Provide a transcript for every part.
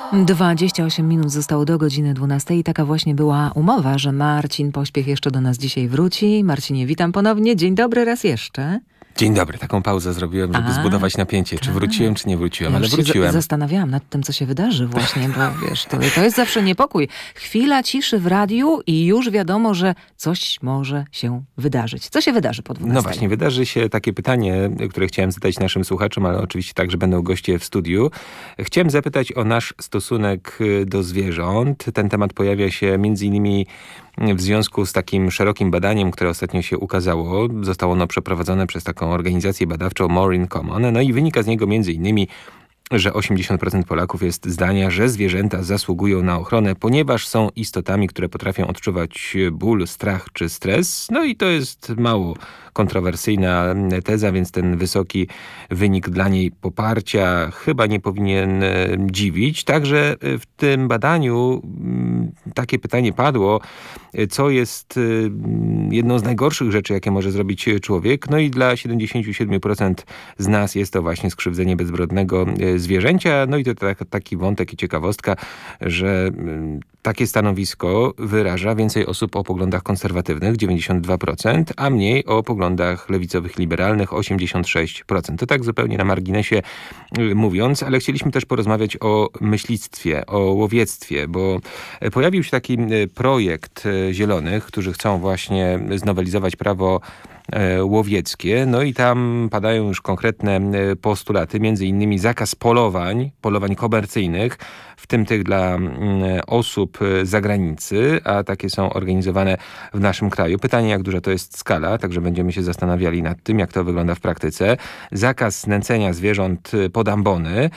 28 minut zostało do godziny 12 i taka właśnie była umowa, że Marcin Pośpiech jeszcze do nas dzisiaj wróci. Marcinie, witam ponownie. Dzień dobry raz jeszcze. Dzień dobry, taką pauzę zrobiłem, żeby zbudować napięcie. Czy wróciłem, czy nie wróciłem, ale wróciłem. Zastanawiałam nad tym, co się wydarzy właśnie, bo wiesz, to jest zawsze niepokój. Chwila ciszy w radiu i już wiadomo, że coś może się wydarzyć. Co się wydarzy po 12? No właśnie, wydarzy się takie pytanie, które chciałem zadać naszym słuchaczom, ale oczywiście także będą goście w studiu. Chciałem zapytać o nasz stosunek do zwierząt. Ten temat pojawia się między innymi w związku z takim szerokim badaniem, które ostatnio się ukazało. Zostało ono przeprowadzone przez taką organizację badawczą More in Common. No i wynika z niego między innymi, że 80% Polaków jest zdania, że zwierzęta zasługują na ochronę, ponieważ są istotami, które potrafią odczuwać ból, strach czy stres. No i to jest mało kontrowersyjna teza, więc ten wysoki wynik dla niej poparcia chyba nie powinien dziwić. Także w tym badaniu takie pytanie padło, co jest jedną z najgorszych rzeczy, jakie może zrobić człowiek. No i dla 77% z nas jest to właśnie skrzywdzenie bezbrodnego zwierzęcia. No i to taki wątek i ciekawostka, że takie stanowisko wyraża więcej osób o poglądach konserwatywnych, 92%, a mniej o poglądach lewicowych, liberalnych, 86%. To tak zupełnie na marginesie mówiąc, ale chcieliśmy też porozmawiać o myślictwie, o łowiectwie, bo pojawił się taki projekt Zielonych, którzy chcą właśnie znowelizować prawo łowieckie. No i tam padają już konkretne postulaty, między innymi zakaz polowań komercyjnych, w tym tych dla osób z zagranicy, a takie są organizowane w naszym kraju. Pytanie, jak duża to jest skala, także będziemy się zastanawiali nad tym, jak to wygląda w praktyce. Zakaz nęcenia zwierząt pod ambony.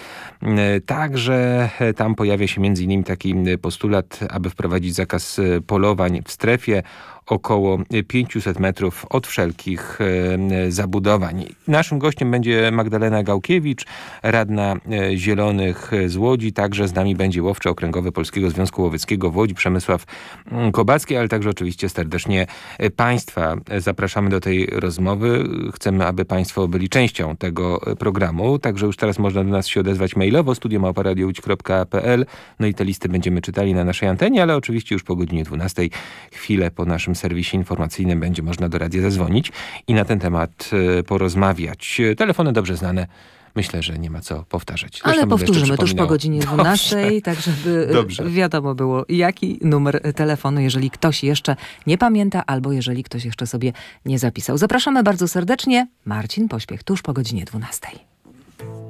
Także tam pojawia się między innymi taki postulat, aby wprowadzić zakaz polowań w strefie około 500 metrów od wszelkich zabudowań. Naszym gościem będzie Magdalena Gałkiewicz, radna Zielonych z Łodzi. Także z nami będzie łowczy okręgowy Polskiego Związku Łowieckiego w Łodzi, Przemysław Kobacki, ale także oczywiście serdecznie Państwa zapraszamy do tej rozmowy. Chcemy, aby Państwo byli częścią tego programu. Także już teraz można do nas się odezwać mailowo, studio@radiołódź.pl. No i te listy będziemy czytali na naszej antenie, ale oczywiście już po godzinie 12, chwilę po naszym serwisie informacyjnym będzie można do radia zadzwonić i na ten temat porozmawiać. Telefony dobrze znane. Myślę, że nie ma co powtarzać. Zresztą ale powtórzymy tuż po godzinie 12, dobrze, tak żeby wiadomo było, jaki numer telefonu, jeżeli ktoś jeszcze nie pamięta albo jeżeli ktoś jeszcze sobie nie zapisał. Zapraszamy bardzo serdecznie. Marcin Pośpiech tuż po godzinie 12.